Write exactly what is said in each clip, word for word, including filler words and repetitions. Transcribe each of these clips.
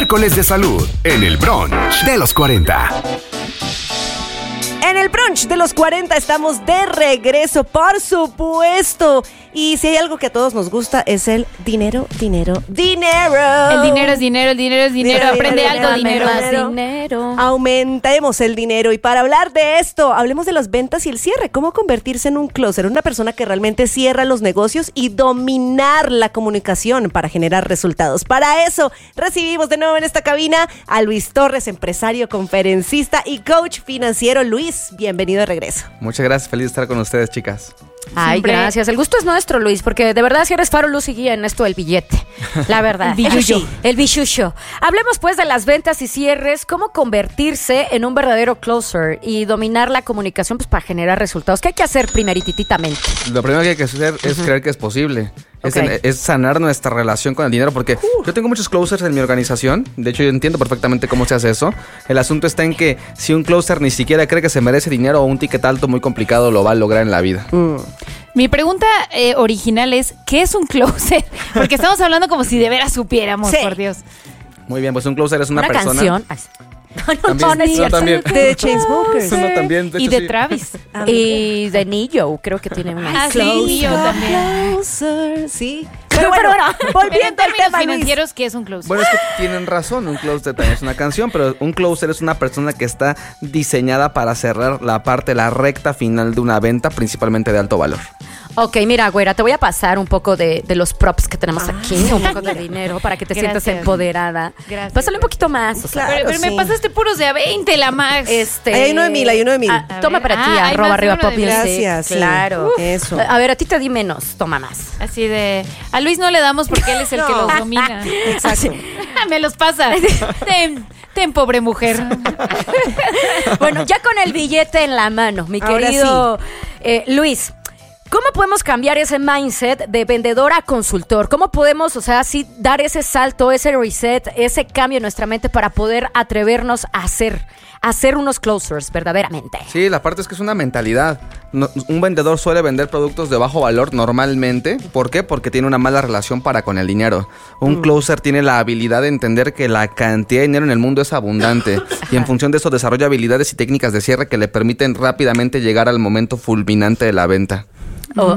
Miércoles de salud en el brunch de los cuarenta. En el brunch de los cuarenta estamos de regreso, por supuesto. Y si hay algo que a todos nos gusta es el dinero, dinero, dinero. El dinero es dinero, el dinero es dinero. dinero Aprende dinero, algo, dinero. dinero. dinero. Aumentemos el dinero. Y para hablar de esto, hablemos de las ventas y el cierre. Cómo convertirse en un closer, una persona que realmente cierra los negocios y dominar la comunicación para generar resultados. Para eso, recibimos de nuevo en esta cabina a Luis Torres, empresario, conferencista y coach financiero. Luis, bienvenido de regreso. Muchas gracias, feliz de estar con ustedes, chicas. Ay, Siempre. Gracias. El gusto es nuestro, Luis, porque de verdad si eres faro, luz y guía en esto del billete. La verdad. El billuyo. Sí, el billuyo. Hablemos pues de las ventas y cierres, cómo convertirse en un verdadero closer y dominar la comunicación pues para generar resultados. ¿Qué hay que hacer primerititamente? Lo primero que hay que hacer es uh-huh. creer que es posible. Es, Okay. en, es sanar nuestra relación con el dinero, porque uh. yo tengo muchos closers en mi organización. De hecho, yo entiendo perfectamente cómo se hace eso. El asunto está en que si un closer ni siquiera cree que se merece dinero o un ticket alto muy complicado lo va a lograr en la vida. Mm. Mi pregunta eh, original es, ¿qué es un closer? Porque estamos hablando como si de veras supiéramos, sí. por Dios. Muy bien, pues un closer es una, ¿Una persona... canción? Ay. No, no, también, no, no es cierto. también. De Chainsmokers. No, también, de y hecho, de sí. Travis. Ah, Y de Nillo, creo que tiene una. Ah, sí, Nillo también. Closer, sí. Pero, Pero bueno, pero, volviendo al términos tema, Luis. financieros, ¿qué es un closer? Bueno, es que tienen razón, un closer también es una canción, pero un closer es una persona que está diseñada para cerrar la parte, la recta final de una venta, principalmente de alto valor. Ok, mira, güera, te voy a pasar un poco de, de los props que tenemos aquí, un poco de dinero para que te Gracias. sientas empoderada. Gracias. Pásale un poquito más. O sea, Claro, pero pero sí. me pasaste puros de a veinte, la Max. este, Hay uno de mil, hay uno de mil. Ah, A toma ver. para ti, Ah, hay arroba más de arriba uno de pop mil. music. Gracias, sí. Claro. Uf. Eso. A ver, a ti te di menos, toma más. Así de... A Luis no le damos porque él es el No. que los domina. Exacto. Me los pasa. Ten, ten, pobre mujer. Bueno, ya con el billete en la mano, mi Ahora querido eh, Luis. ¿Cómo podemos cambiar ese mindset de vendedor a consultor? ¿Cómo podemos, o sea, sí, dar ese salto, ese reset, ese cambio en nuestra mente para poder atrevernos a hacer, a hacer unos closers verdaderamente? Sí, la parte es que es una mentalidad. No, un vendedor suele vender productos de bajo valor normalmente. ¿Por qué? Porque tiene una mala relación para con el dinero. Un mm. closer tiene la habilidad de entender que la cantidad de dinero en el mundo es abundante y en función de eso desarrolla habilidades y técnicas de cierre que le permiten rápidamente llegar al momento fulminante de la venta. Oh,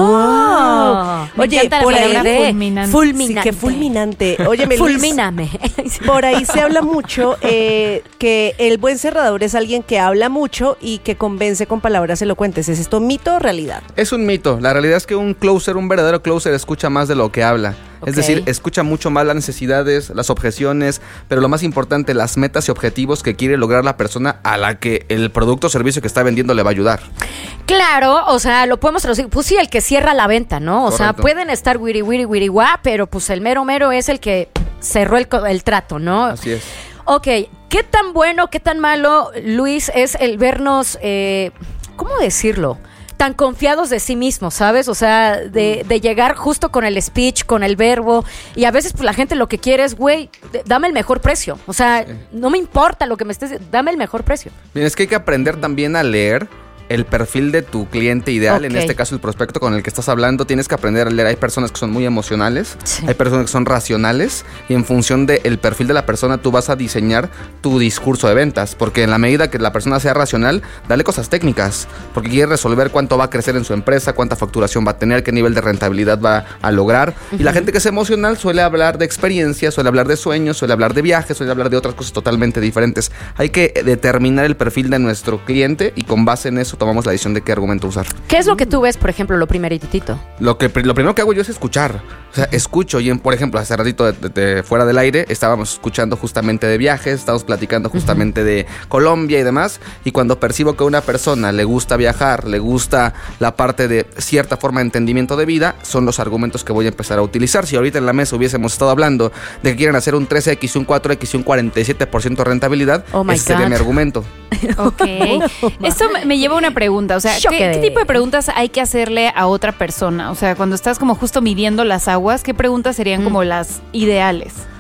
oh. Me Oye, encanta la por ahí palabra de fulminante. fulminante. Sí, que fulminante. Óyeme, Luis, Fulmíname. por ahí se habla mucho eh, que el buen cerrador es alguien que habla mucho y que convence con palabras elocuentes. ¿Es esto mito o realidad? Es un mito. La realidad es que un closer, un verdadero closer, escucha más de lo que habla. Okay. Es decir, escucha mucho más las necesidades, las objeciones, pero lo más importante, las metas y objetivos que quiere lograr la persona a la que el producto o servicio que está vendiendo le va a ayudar. Claro, o sea, lo podemos traducir. Pues sí, el que cierra la venta, ¿no? O Correcto. sea, pueden estar wiri wiri wiri guá, pero pues el mero mero es el que cerró el, el trato, ¿no? Así es. Ok, ¿qué tan bueno, qué tan malo, Luis, es el vernos, eh, ¿cómo decirlo? Tan confiados de sí mismos, ¿sabes? O sea, de, de llegar justo con el speech, con el verbo, y a veces pues la gente lo que quiere es, güey, dame el mejor precio. O sea, no me importa lo que me estés, dame el mejor precio. Bien, es que hay que aprender también a leer el perfil de tu cliente ideal, Ok. en este caso el prospecto con el que estás hablando. Tienes que aprender a leer. Hay personas que son muy emocionales, Sí. hay personas que son racionales, y en función del perfil de la persona tú vas a diseñar tu discurso de ventas, porque en la medida que la persona sea racional, dale cosas técnicas, porque quiere resolver cuánto va a crecer en su empresa, cuánta facturación va a tener, qué nivel de rentabilidad va a lograr. Uh-huh. Y la gente que es emocional suele hablar de experiencia, suele hablar de sueños, suele hablar de viajes, suele hablar de otras cosas totalmente diferentes. Hay que determinar el perfil de nuestro cliente y con base en eso tomamos la decisión de qué argumento usar. ¿Qué es lo que tú ves, por ejemplo, lo primeritito? Lo que lo primero que hago yo es escuchar. O sea, escucho y, en, por ejemplo, hace ratito de, de, de fuera del aire estábamos escuchando justamente de viajes, estábamos platicando justamente uh-huh. de Colombia y demás, y cuando percibo que a una persona le gusta viajar, le gusta la parte de cierta forma de entendimiento de vida, son los argumentos que voy a empezar a utilizar. Si ahorita en la mesa hubiésemos estado hablando de que quieren hacer un tres equis, un cuatro equis y un cuarenta y siete por ciento de rentabilidad, oh my ese sería God. mi argumento. Ok. Esto me lleva a una pregunta. O sea, ¿qué, ¿qué tipo de preguntas hay que hacerle a otra persona? O sea, cuando estás como justo midiendo las aguas, ¿qué preguntas serían mm. como las ideales?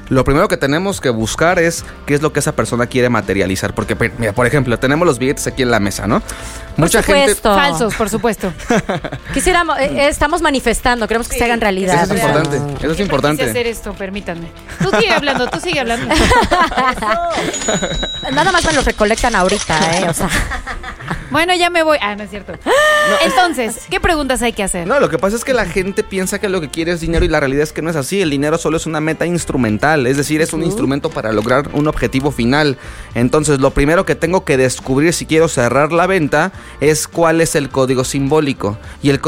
Lo primero que tenemos que buscar es qué es lo que esa persona quiere materializar. Porque, mira, por ejemplo, tenemos los billetes aquí en la mesa, ¿no? Mucha gente... Falsos, por supuesto. Quisiéramos, eh, estamos manifestando, queremos que sí. se hagan realidad. Eso es importante, eso es importante. Quise hacer esto, permítanme. Tú sigue hablando, tú sigue hablando. Nada más me lo recolectan ahorita, ¿eh? O sea... Bueno, ya me voy. Ah, no es cierto. No, Entonces, ¿qué preguntas hay que hacer? No, lo que pasa es que la gente piensa que lo que quiere es dinero y la realidad es que no es así. El dinero solo es una meta instrumental, es decir, es un uh. instrumento para lograr un objetivo final. Entonces, lo primero que tengo que descubrir si quiero cerrar la venta es cuál es el código simbólico. Y el